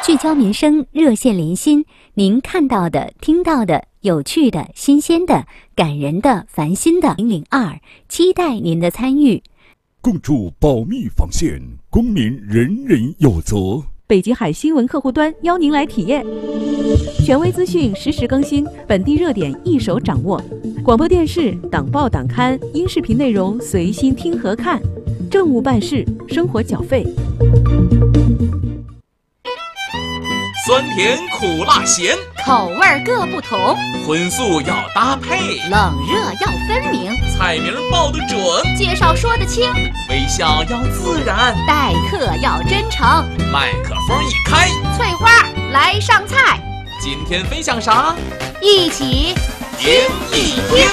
聚焦民生，热线连心。您看到的、听到的、有趣的、新鲜的、感人的、烦心的002，期待您的参与。 共筑保密防线，公民人人有责。 北极海新闻客户端邀您来体验，权威资讯实时更新，本地热点一手掌握。广播电视、党报党刊、音视频内容随心听和看，政务办事，生活缴费。 酸甜苦辣咸， 口味各不同， 荤素要搭配， 冷热要分明， 菜名报得准， 介绍说得清， 微笑要自然， 待客要真诚。 麦克风一开， 翠花来上菜。 今天分享啥？ 一起听一听。